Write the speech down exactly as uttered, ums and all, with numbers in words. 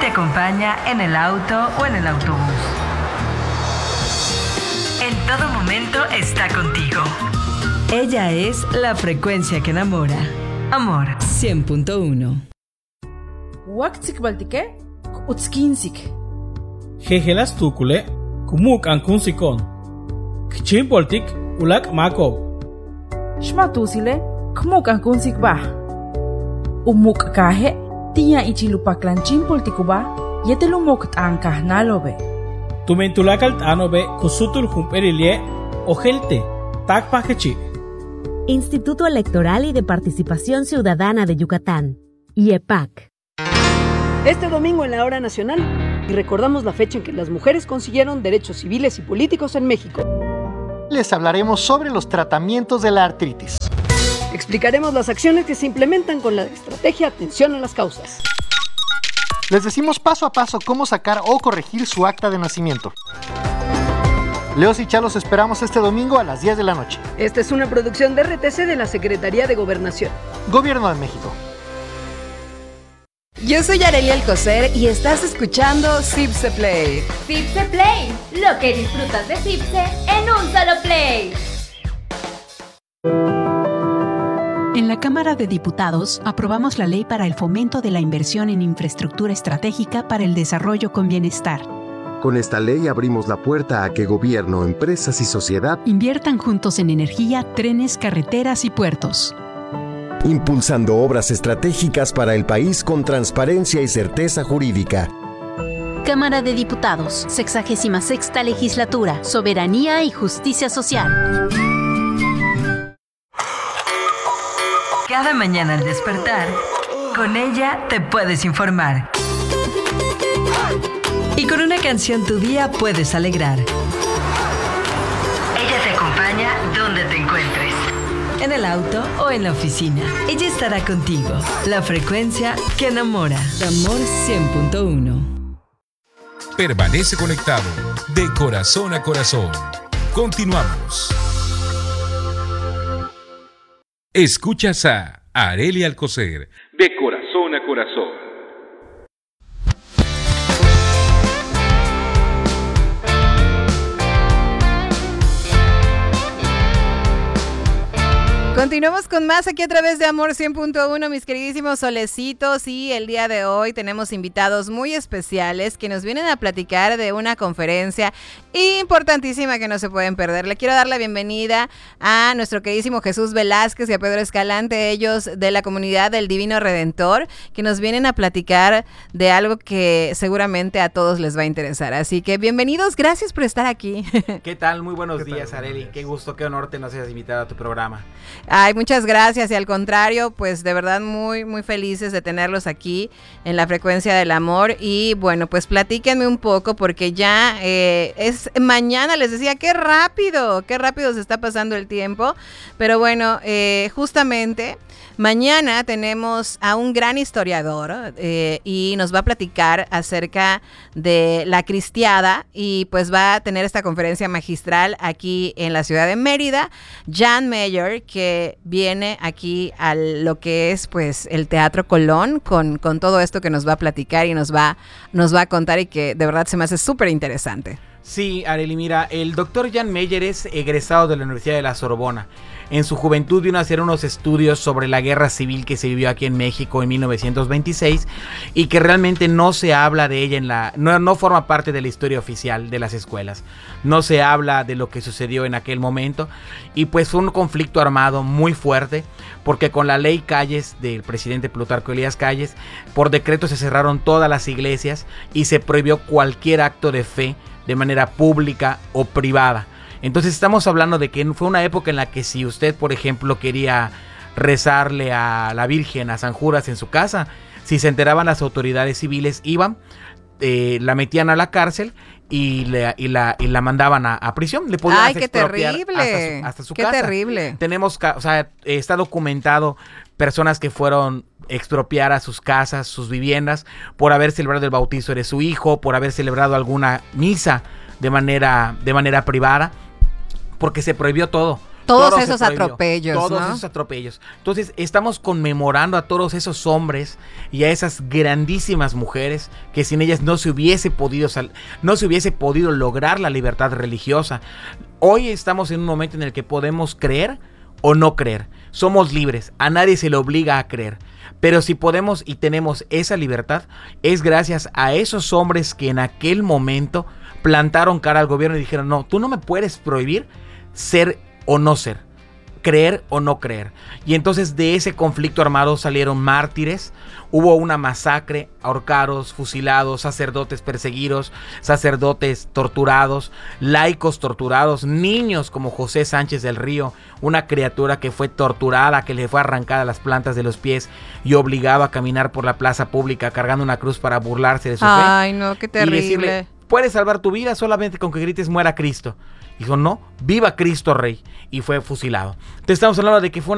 te acompaña en el auto o en el autobús. En todo momento está contigo. Ella es la frecuencia que enamora. Amor cien punto uno. Waktsik baltike, utskinsik. Jejelas tukule, kumuk ankunsikon. Kchin poltik, ulak makov. Shmatusile, kmuk ankunsik bah. Umuk kahe, tia ichilupaklanchim poltikuba, yetelumok tankah nalobe. Tumentulakal tanobe, kusutul jumperilie, ojelte, takpakechi. Instituto Electoral y de Participación Ciudadana de Yucatán, I E P A C. Este domingo en la Hora Nacional, y recordamos la fecha en que las mujeres consiguieron derechos civiles y políticos en México. Les hablaremos sobre los tratamientos de la artritis. Explicaremos las acciones que se implementan con la estrategia Atención a las Causas. Les decimos paso a paso cómo sacar o corregir su acta de nacimiento. Leos y Chalos esperamos este domingo a las diez de la noche. Esta es una producción de R T C de la Secretaría de Gobernación. Gobierno de México. Yo soy Arely Alcocer y estás escuchando Cipse Play. Cipse Play, lo que disfrutas de Cipse en un solo play. En la Cámara de Diputados aprobamos la ley para el fomento de la inversión en infraestructura estratégica para el desarrollo con bienestar. Con esta ley abrimos la puerta a que gobierno, empresas y sociedad inviertan juntos en energía, trenes, carreteras y puertos. Impulsando obras estratégicas para el país con transparencia y certeza jurídica. Cámara de Diputados, sexagésima sexta Legislatura, Soberanía y Justicia Social. Cada mañana al despertar, con ella te puedes informar. Y con una canción tu día puedes alegrar. Ella te acompaña donde te encuentres. En el auto o en la oficina. Ella estará contigo. La frecuencia que enamora. Amor cien punto uno. Permanece conectado de corazón a corazón. Continuamos. Escuchas a Arely Alcocer de corazón a corazón. Continuamos con más aquí a través de Amor cien punto uno, mis queridísimos solecitos, y el día de hoy tenemos invitados muy especiales que nos vienen a platicar de una conferencia importantísima que no se pueden perder. Le quiero dar la bienvenida a nuestro queridísimo Jesús Velázquez y a Pedro Escalante, ellos de la comunidad del Divino Redentor, que nos vienen a platicar de algo que seguramente a todos les va a interesar. Así que bienvenidos, gracias por estar aquí. ¿Qué tal? Muy buenos días, Arely. Qué gusto, qué honor te nos hayas invitado a tu programa. Ay, muchas gracias, y al contrario, pues de verdad muy, muy felices de tenerlos aquí en la frecuencia del amor. Y bueno, pues platíquenme un poco, porque ya eh, es mañana, les decía, qué rápido, qué rápido se está pasando el tiempo, pero bueno, eh, justamente mañana tenemos a un gran historiador eh, y nos va a platicar acerca de la cristiada, y pues va a tener esta conferencia magistral aquí en la ciudad de Mérida, Jan Meyer, que viene aquí a lo que es pues el Teatro Colón con, con todo esto que nos va a platicar y nos va, nos va a contar, y que de verdad se me hace súper interesante. Sí, Arely, mira, el doctor Jan Meyer es egresado de la Universidad de la Sorbona. En su juventud vino a hacer unos estudios sobre la guerra civil que se vivió aquí en México en mil novecientos veintiséis, y que realmente no se habla de ella en la, no, no forma parte de la historia oficial de las escuelas. No se habla de lo que sucedió en aquel momento, y pues fue un conflicto armado muy fuerte, porque con la ley Calles del presidente Plutarco Elías Calles, por decreto se cerraron todas las iglesias y se prohibió cualquier acto de fe de manera pública o privada. Entonces estamos hablando de que fue una época en la que si usted, por ejemplo, quería rezarle a la Virgen, a San Judas en su casa, si se enteraban las autoridades civiles, iban, eh, la metían a la cárcel y, le, y, la, y la mandaban a, a prisión. Le podían ¡Ay, qué terrible! Hasta su, hasta su ¡Qué casa. terrible! Tenemos, o sea, está documentado personas que fueron expropiar a sus casas, sus viviendas, por haber celebrado el bautizo de su hijo, por haber celebrado alguna misa de manera, de manera privada, porque se prohibió todo. Todos Toro se esos prohibió. atropellos, Todos ¿no? esos atropellos. Entonces, estamos conmemorando a todos esos hombres y a esas grandísimas mujeres que sin ellas no se hubiese podido sal- no se hubiese podido lograr la libertad religiosa. Hoy estamos en un momento en el que podemos creer o no creer. Somos libres, a nadie se le obliga a creer. Pero si podemos y tenemos esa libertad, es gracias a esos hombres que en aquel momento plantaron cara al gobierno y dijeron, no, tú no me puedes prohibir ser o no ser, creer o no creer. Y entonces de ese conflicto armado salieron mártires, hubo una masacre, ahorcados, fusilados, sacerdotes perseguidos, sacerdotes torturados, laicos torturados, niños como José Sánchez del Río, una criatura que fue torturada, que le fue arrancada las plantas de los pies y obligado a caminar por la plaza pública cargando una cruz para burlarse de su fe. Ay, no, qué terrible. Y decirle, puedes salvar tu vida solamente con que grites muera Cristo. Dijo, no, viva Cristo Rey. Y fue fusilado. Entonces estamos hablando de que fue una